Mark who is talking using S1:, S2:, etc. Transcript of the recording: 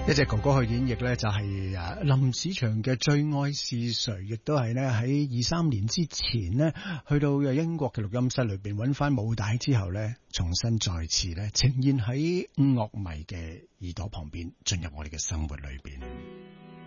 S1: 一隻哥哥去演繹呢，就係林子祥嘅《最愛是誰》，亦都係呢喺23年之前呢，去到英國嘅錄音室裏邊揾翻母帶之後呢，重新再次呢呈現喺樂迷嘅耳朵旁邊，進入我哋嘅生活裏邊。